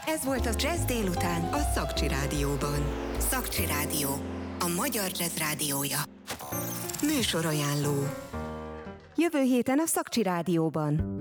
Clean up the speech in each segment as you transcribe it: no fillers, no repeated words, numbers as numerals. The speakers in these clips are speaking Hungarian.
Ez volt a Jazz délután a Szakcsi Rádióban. Szakcsi Rádió, a magyar jazz rádiója. Műsorajánló. Jövő héten a Szakcsi Rádióban.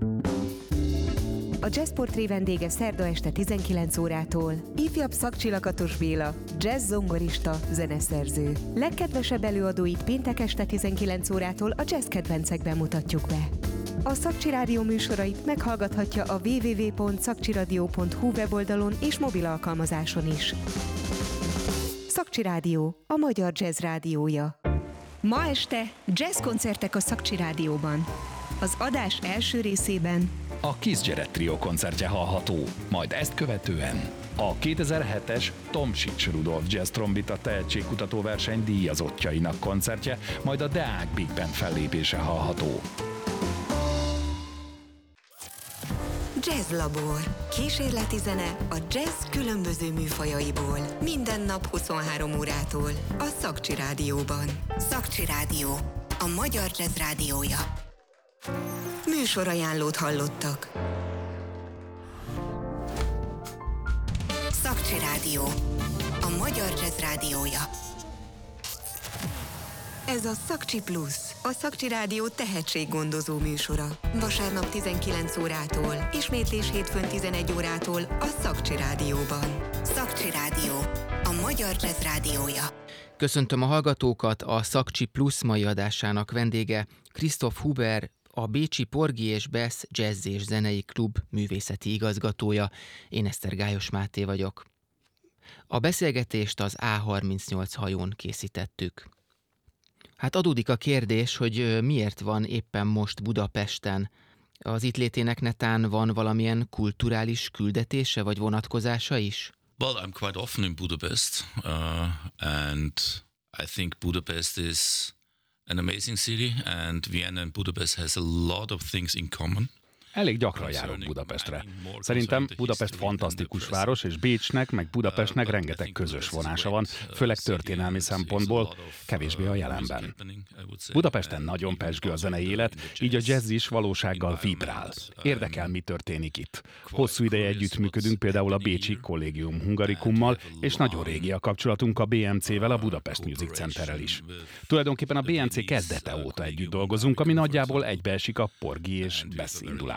A Jazz Portré vendége szerda este 19 órától ifjabb Szakcsi Lakatos Béla, jazz zongorista, zeneszerző. Legkedvesebb előadóit péntek este 19 órától a jazz kedvencekben mutatjuk be. A Szakcsi Rádió műsorait meghallgathatja a www.szakcsiradio.hu weboldalon és mobil alkalmazáson is. Szakcsi Rádió, a magyar jazz rádiója. Ma este jazzkoncertek a Szakcsi Rádióban. Az adás első részében a Kiss Jarrett Trio koncertje hallható, majd ezt követően a 2007-es Tomsics Rudolf Jazz Trombita tehetségkutató verseny díjazottjainak koncertje, majd a Deák Big Band fellépése hallható. Jazz Labor. Kísérleti zene a jazz különböző műfajaiból. Minden nap 23 órától a Szakcsi Rádióban. Szakcsi Rádió, a magyar jazz rádiója. Műsorajánlót hallottak. Szakcsi Rádió, a magyar jazz rádiója. Ez a Szakcsi Plusz, a Szakcsi Rádió tehetséggondozó műsora. Vasárnap 19 órától, ismétlés hétfőn 11 órától a Szakcsi Rádióban. Szakcsi Rádió, a magyar jazz rádiója. Köszöntöm a hallgatókat, a Szakcsi Plusz mai adásának vendége Christoph Huber, a bécsi Porgy és Bess Jazz és Zenei Klub művészeti igazgatója. Én Esztergályos Máté vagyok. A beszélgetést az A38 hajón készítettük. Hát adódik a kérdés, hogy miért van éppen most Budapesten. Az itt létének netán van valamilyen kulturális küldetése vagy vonatkozása is? Well, I'm quite often in Budapest, and I think Budapest is an amazing city, and Vienna and Budapest has a lot of things in common. Elég gyakran járok Budapestre. Szerintem Budapest fantasztikus város, és Bécsnek, meg Budapestnek rengeteg közös vonása van, főleg történelmi szempontból, kevésbé a jelenben. Budapesten nagyon pezsgő a zenei élet, így a jazz is valósággal vibrál. Érdekel, mi történik itt. Hosszú ideje együttműködünk például a bécsi Collegium Hungaricummal, és nagyon régi a kapcsolatunk a BMC-vel, a Budapest Music Centerrel is. Tulajdonképpen a BMC kezdete óta együtt dolgozunk, ami nagyjából egybeesik a Porgy és Bess indulásával.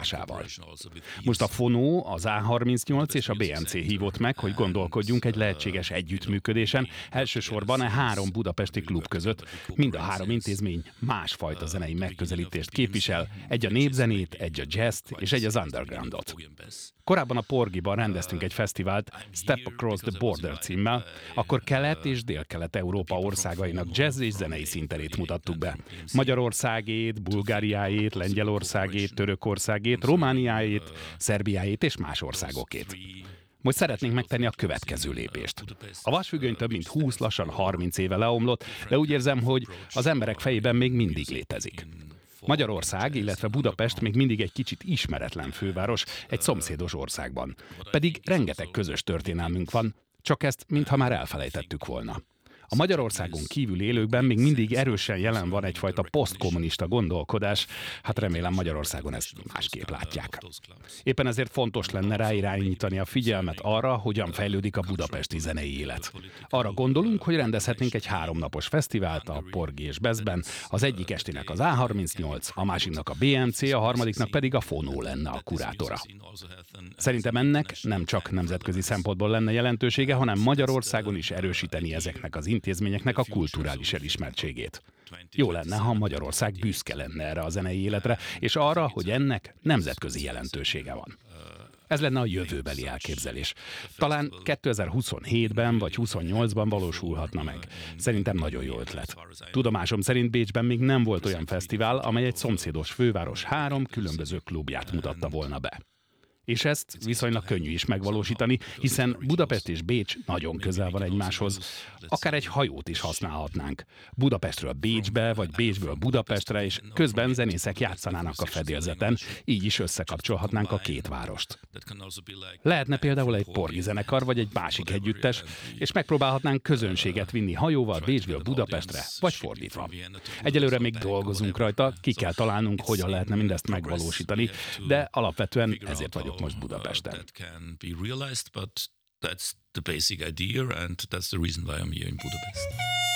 Most a Fonó, az A38 és a BMC hívott meg, hogy gondolkodjunk egy lehetséges együttműködésen, elsősorban a három budapesti klub között. Mind a három intézmény másfajta zenei megközelítést képvisel, egy a népzenét, egy a jazzt és egy az undergroundot. Korábban a Porgyban rendeztünk egy fesztivált Step Across the Border címmel, akkor Kelet- és Dél-Kelet-Európa országainak jazz és zenei színterét mutattuk be. Magyarországét, Bulgáriájét, Lengyelországét, Törökországét, Romániájét, Szerbiájét és más országokét. Most szeretnénk megtenni a következő lépést. A vasfüggöny több mint 20, lassan 30 éve leomlott, de úgy érzem, hogy az emberek fejében még mindig létezik. Magyarország, illetve Budapest még mindig egy kicsit ismeretlen főváros egy szomszédos országban. Pedig rengeteg közös történelmünk van, csak ezt mintha már elfelejtettük volna. A Magyarországon kívül élőkben még mindig erősen jelen van egyfajta posztkommunista gondolkodás, hát remélem Magyarországon ezt másképp látják. Éppen ezért fontos lenne ráirányítani a figyelmet arra, hogyan fejlődik a budapesti zenei élet. Arra gondolunk, hogy rendezhetnénk egy 3 napos fesztivált a Porgy és Bessben, az egyik estének az A38, a másiknak a BMC, a harmadiknak pedig a Fonó lenne a kurátora. Szerintem ennek nem csak nemzetközi szempontból lenne jelentősége, hanem Magyarországon is erősíteni ezeknek az intézményeknek a kulturális elismertségét. Jó lenne, ha Magyarország büszke lenne erre a zenei életre, és arra, hogy ennek nemzetközi jelentősége van. Ez lenne a jövőbeli elképzelés. Talán 2027-ben vagy 2028-ban valósulhatna meg. Szerintem nagyon jó ötlet. Tudomásom szerint Bécsben még nem volt olyan fesztivál, amely egy szomszédos főváros 3 különböző klubját mutatta volna be. És ezt viszonylag könnyű is megvalósítani, hiszen Budapest és Bécs nagyon közel van egymáshoz. Akár egy hajót is használhatnánk. Budapestről Bécsbe, vagy Bécsből Budapestre, és közben zenészek játszanának a fedélzeten, így is összekapcsolhatnánk a két várost. Lehetne például egy Porgy zenekar, vagy egy másik együttes, és megpróbálhatnánk közönséget vinni hajóval Bécsből Budapestre, vagy fordítva. Egyelőre még dolgozunk rajta, ki kell találnunk, hogyan lehetne mindezt megvalósítani, de alapvetően ezért vagyok most Budapesten. That can be realized, but that's the basic idea, and that's the reason why I'm here in Budapest.